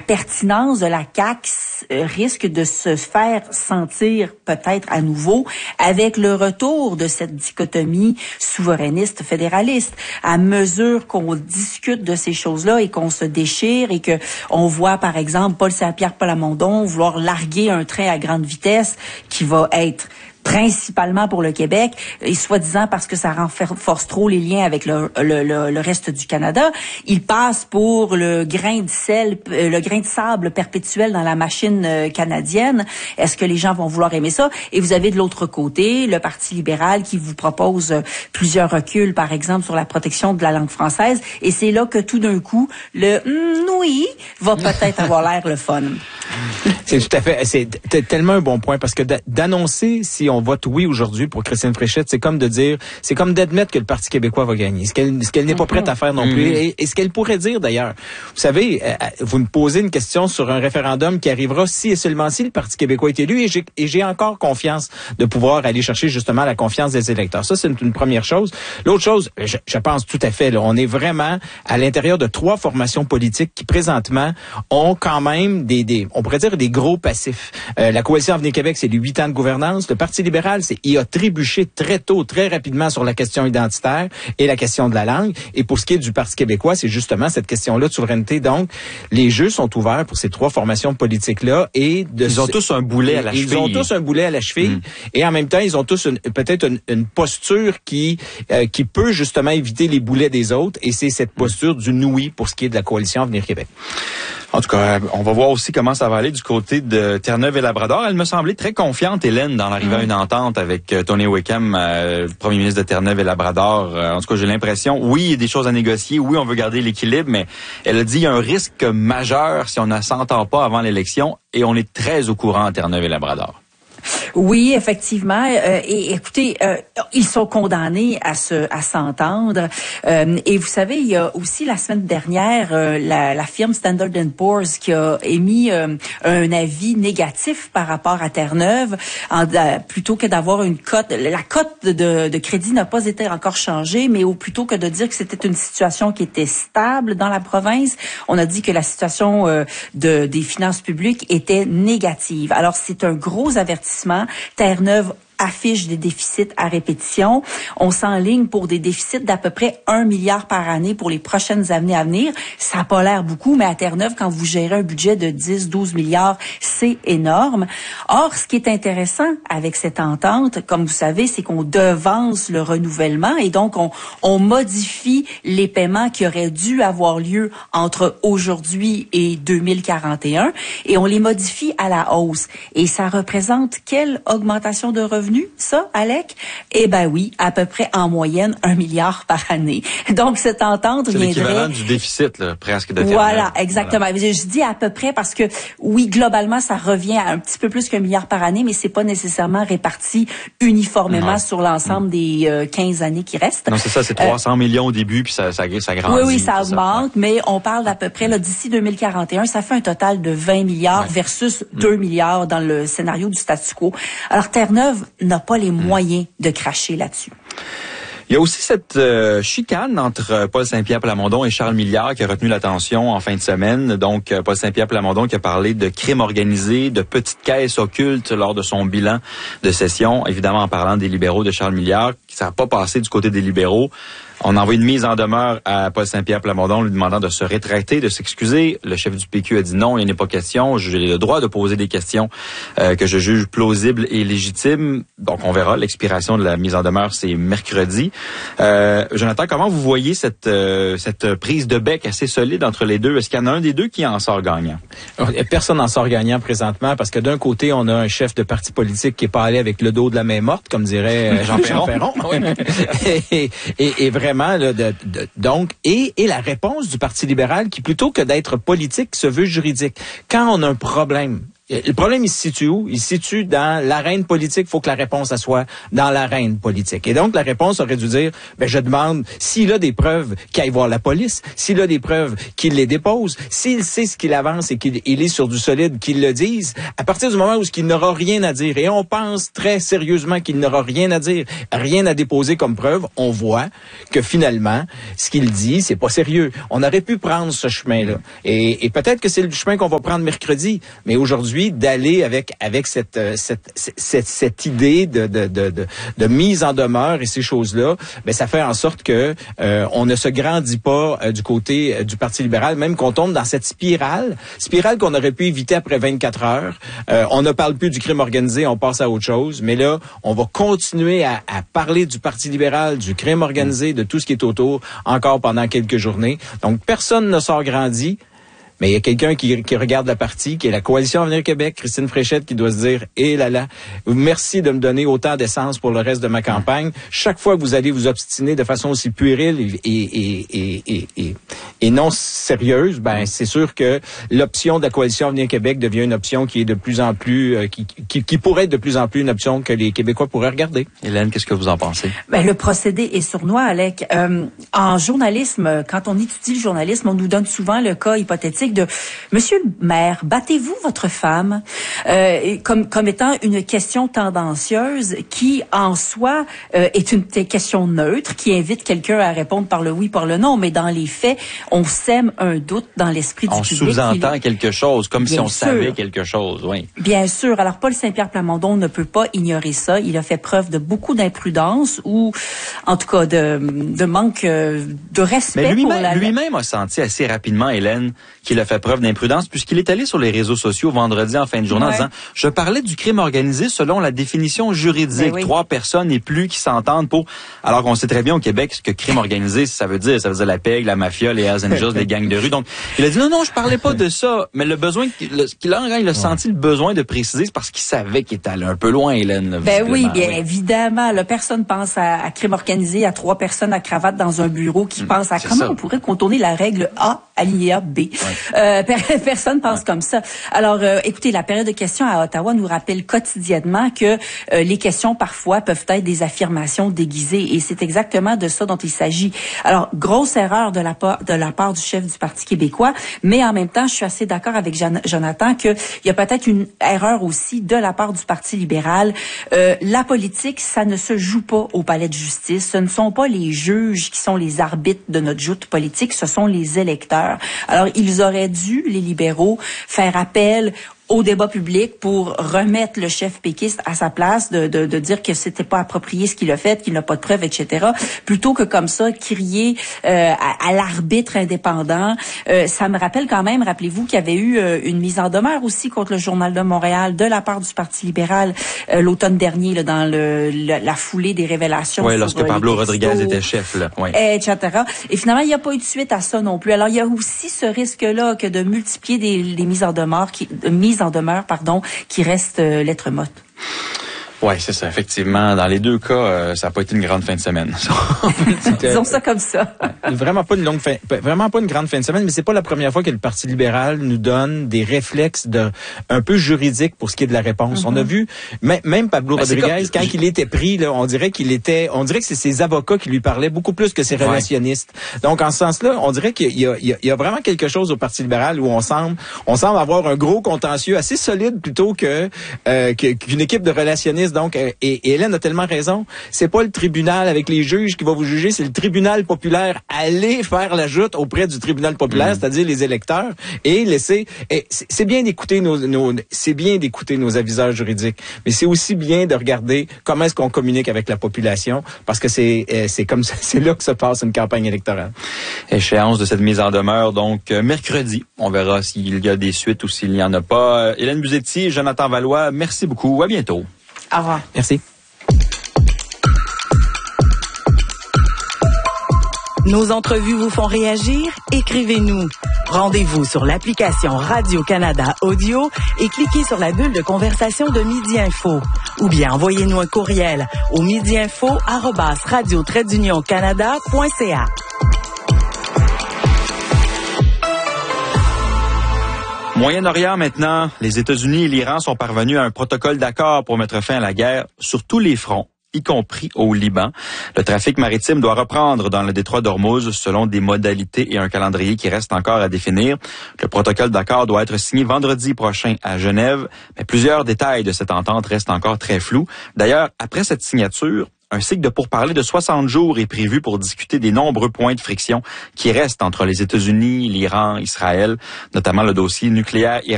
pertinence de la CAQ risque de se faire sentir peut-être à nouveau avec le retour de cette dichotomie souverainiste-fédéraliste. À mesure qu'on discute de ces choses-là et qu'on se déchire et que on voit, par exemple, Paul Saint-Pierre Plamondon vouloir larguer un train à grande vitesse qui va être principalement pour le Québec, et soi-disant parce que ça renforce trop les liens avec le reste du Canada, il passe pour le grain de sable perpétuel dans la machine canadienne. Est-ce que les gens vont vouloir aimer ça? Et vous avez de l'autre côté le Parti libéral qui vous propose plusieurs reculs, par exemple, sur la protection de la langue française, et c'est là que tout d'un coup, le oui va peut-être avoir l'air le fun. C'est tout à fait, c'est tellement un bon point, parce que d'annoncer si on vote oui aujourd'hui pour Christine Fréchette, c'est comme d'admettre que le Parti québécois va gagner. Ce qu'elle n'est pas prête à faire non plus. Et ce qu'elle pourrait dire d'ailleurs. Vous savez, vous me posez une question sur un référendum qui arrivera si et seulement si le Parti québécois est élu, et j'ai encore confiance de pouvoir aller chercher justement la confiance des électeurs. Ça, c'est une première chose. L'autre chose, je pense tout à fait, là, on est vraiment à l'intérieur de 3 formations politiques qui présentement ont quand même on pourrait dire des gros passifs. La Coalition Avenir Québec, c'est les 8 ans de gouvernance. Le Parti libéral, il a trébuché très tôt, très rapidement sur la question identitaire et la question de la langue. Et pour ce qui est du Parti québécois, c'est justement cette question-là de souveraineté. Donc, les jeux sont ouverts pour ces 3 formations politiques-là. Ils ont tous un boulet à la cheville. Ils ont tous un boulet à la cheville. Et en même temps, ils ont tous peut-être une posture qui peut justement éviter les boulets des autres. Et c'est cette posture du oui pour ce qui est de la Coalition Avenir Québec. En tout cas, on va voir aussi comment ça va aller du côté de Terre-Neuve et Labrador. Elle me semblait très confiante, Hélène, dans l'arrivée à une entente avec Tony Wickham, premier ministre de Terre-Neuve et Labrador. En tout cas, j'ai l'impression, oui, il y a des choses à négocier, oui, on veut garder l'équilibre, mais elle a dit il y a un risque majeur si on ne s'entend pas avant l'élection, et on est très au courant à Terre-Neuve et Labrador. Oui, effectivement. Et écoutez, ils sont condamnés à s'entendre. Et vous savez, il y a aussi la semaine dernière la firme Standard & Poor's qui a émis un avis négatif par rapport à Terre-Neuve, plutôt que d'avoir une cote. La cote de crédit n'a pas été encore changée, mais plutôt que de dire que c'était une situation qui était stable dans la province, on a dit que la situation des finances publiques était négative. Alors, c'est un gros avertissement. Terre-Neuve affiche des déficits à répétition. On s'enligne pour des déficits d'à peu près 1 milliard par année pour les prochaines années à venir. Ça n'a pas l'air beaucoup, mais à Terre-Neuve, quand vous gérez un budget de 10-12 milliards, c'est énorme. Or, ce qui est intéressant avec cette entente, comme vous savez, c'est qu'on devance le renouvellement et donc on modifie les paiements qui auraient dû avoir lieu entre aujourd'hui et 2041 et on les modifie à la hausse. Et ça représente quelle augmentation de revenus? Ça, Alec? Eh ben oui, à peu près en moyenne 1 milliard par année. Donc, cette entente viendrait... C'est l'équivalent du déficit, là, presque, de Terre-Neuve. Voilà, exactement. Voilà. Je dis à peu près parce que, oui, globalement, ça revient à un petit peu plus qu'1 milliard par année, mais c'est pas nécessairement réparti uniformément sur l'ensemble des 15 années qui restent. Non, c'est ça, c'est 300 millions au début, puis ça grandit. Oui, ça augmente, mais on parle d'à peu près, là, d'ici 2041, ça fait un total de 20 milliards versus 2 milliards dans le scénario du statu quo. Alors, Terre-Neuve n'a pas les moyens de cracher là-dessus. Il y a aussi cette chicane entre Paul Saint-Pierre Plamondon et Charles Milliard qui a retenu l'attention en fin de semaine. Donc, Paul Saint-Pierre Plamondon qui a parlé de crimes organisés, de petites caisses occultes lors de son bilan de session. Évidemment, en parlant des libéraux de Charles Milliard, ça n'a pas passé du côté des libéraux. On envoie une mise en demeure à Paul Saint-Pierre Plamondon lui demandant de se rétracter, de s'excuser. Le chef du PQ a dit non, il n'est pas question. J'ai le droit de poser des questions que je juge plausibles et légitimes. Donc, on verra. L'expiration de la mise en demeure, c'est mercredi. Jonathan, comment vous voyez cette prise de bec assez solide entre les deux? Est-ce qu'il y en a un des deux qui en sort gagnant? Personne n'en sort gagnant présentement parce que d'un côté, on a un chef de parti politique qui est pas allé avec le dos de la main morte, comme dirait Jean Perron. et vraiment, là, donc, et la réponse du Parti libéral qui, plutôt que d'être politique, se veut juridique. Quand on a un problème, Le problème, il se situe où? Il se situe dans l'arène politique. Il faut que la réponse soit dans l'arène politique. Et donc, la réponse aurait dû dire, je demande, s'il a des preuves, qu'il aille voir la police. S'il a des preuves, qu'il les dépose. S'il sait ce qu'il avance et qu'il est sur du solide, qu'il le dise. À partir du moment où il n'aura rien à dire, et on pense très sérieusement qu'il n'aura rien à dire, rien à déposer comme preuve, on voit que finalement, ce qu'il dit, c'est pas sérieux. On aurait pu prendre ce chemin-là. Et peut-être que c'est le chemin qu'on va prendre mercredi. Mais aujourd'hui, d'aller avec cette idée de mise en demeure et ces choses-là, ça fait en sorte que on ne se grandit pas du côté du Parti libéral, même qu'on tombe dans cette spirale qu'on aurait pu éviter après 24 heures. On ne parle plus du crime organisé, on passe à autre chose, mais là, on va continuer à parler du Parti libéral, du crime organisé, de tout ce qui est autour, encore pendant quelques journées. Donc, personne ne sort grandi. Mais il y a quelqu'un qui regarde la partie, qui est la Coalition Avenir Québec, Christine Fréchette, qui doit se dire, merci de me donner autant d'essence pour le reste de ma campagne. Chaque fois que vous allez vous obstiner de façon aussi puérile et non sérieuse, c'est sûr que l'option de la Coalition Avenir Québec devient une option qui est de plus en plus, qui pourrait être de plus en plus une option que les Québécois pourraient regarder. Hélène, qu'est-ce que vous en pensez? Le procédé est sournois, Alec. En journalisme, quand on étudie le journalisme, on nous donne souvent le cas hypothétique de Monsieur le maire, battez-vous votre femme, comme étant une question tendancieuse qui, en soi, est une question neutre, qui invite quelqu'un à répondre par le oui, par le non, mais dans les faits, on sème un doute dans l'esprit du public. On sous-entend quelque chose, comme si on savait quelque chose, oui. Bien sûr. Alors, Paul Saint-Pierre Plamondon ne peut pas ignorer ça. Il a fait preuve de beaucoup d'imprudence ou, en tout cas, de manque de respect. Mais lui-même a senti assez rapidement, Hélène, qu'il a fait preuve d'imprudence puisqu'il est allé sur les réseaux sociaux vendredi en fin de journée en disant « Je parlais du crime organisé selon la définition juridique. 3 personnes et plus qui s'entendent pour... » Alors qu'on sait très bien au Québec ce que crime organisé, ça veut dire la PEG, la mafia, les Hells Angels, les gangs de rue. Donc, il a dit « Non, je parlais pas de ça. » Mais le besoin, il a senti le besoin de préciser, c'est parce qu'il savait qu'il était allé un peu loin, Hélène. Évidemment. Là, personne pense à crime organisé, à 3 personnes à cravate dans un bureau qui pensent à comment on pourrait contourner la règle A, alinéa B. Personne pense comme ça. Alors, écoutez, la période de questions à Ottawa nous rappelle quotidiennement que les questions, parfois, peuvent être des affirmations déguisées. Et c'est exactement de ça dont il s'agit. Alors, grosse erreur de la part du chef du Parti québécois, mais en même temps, je suis assez d'accord avec Jonathan qu'il y a peut-être une erreur aussi de la part du Parti libéral. La politique, ça ne se joue pas au palais de justice. Ce ne sont pas les juges qui sont les arbitres de notre joute politique, ce sont les électeurs. Alors, ils auraient dû, les libéraux, faire appel au débat public pour remettre le chef péquiste à sa place, de dire que c'était pas approprié ce qu'il a fait, qu'il n'a pas de preuves, etc. Plutôt que comme ça, crier à l'arbitre indépendant. Ça me rappelle quand même, rappelez-vous qu'il y avait eu une mise en demeure aussi contre le Journal de Montréal de la part du Parti libéral l'automne dernier, là, dans la foulée des révélations. Oui, lorsque Pablo Rodriguez était chef, là. Ouais. Etc. Et finalement, il n'y a pas eu de suite à ça non plus. Alors, il y a aussi ce risque-là que de multiplier des mises en demeure qui restent lettre morte. Oui, c'est ça, effectivement. Dans les deux cas, ça n'a pas été une grande fin de semaine. Disons ça comme ça. Vraiment pas une grande fin de semaine, mais c'est pas la première fois que le Parti libéral nous donne des réflexes un peu juridiques pour ce qui est de la réponse. On a vu, même Pablo Rodriguez, quand il était pris, là, on dirait que c'est ses avocats qui lui parlaient beaucoup plus que ses relationnistes. Donc, en ce sens-là, on dirait qu'il y a vraiment quelque chose au Parti libéral où on semble avoir un gros contentieux assez solide plutôt qu'une équipe de relationnistes. Donc, et Hélène a tellement raison. C'est pas le tribunal avec les juges qui va vous juger, c'est le tribunal populaire. Allez faire la joute auprès du tribunal populaire, c'est-à-dire les électeurs, et laisser. C'est bien d'écouter nos aviseurs juridiques, mais c'est aussi bien de regarder comment est-ce qu'on communique avec la population, parce que c'est comme ça, c'est là que se passe une campagne électorale. Échéance de cette mise en demeure, donc mercredi. On verra s'il y a des suites ou s'il n'y en a pas. Hélène Buzetti, Jonathan Valois, merci beaucoup. À bientôt. Au revoir. Merci. Nos entrevues vous font réagir? Écrivez-nous. Rendez-vous sur l'application Radio-Canada Audio et cliquez sur la bulle de conversation de Midi Info. Ou bien envoyez-nous un courriel au midiinfo@radio-canada.ca. Moyen-Orient maintenant, les États-Unis et l'Iran sont parvenus à un protocole d'accord pour mettre fin à la guerre sur tous les fronts, y compris au Liban. Le trafic maritime doit reprendre dans le détroit d'Ormuz selon des modalités et un calendrier qui reste encore à définir. Le protocole d'accord doit être signé vendredi prochain à Genève, mais plusieurs détails de cette entente restent encore très flous. D'ailleurs, après cette signature, un cycle de pourparlers de 60 jours est prévu pour discuter des nombreux points de friction qui restent entre les États-Unis, l'Iran, Israël, notamment le dossier nucléaire iranien.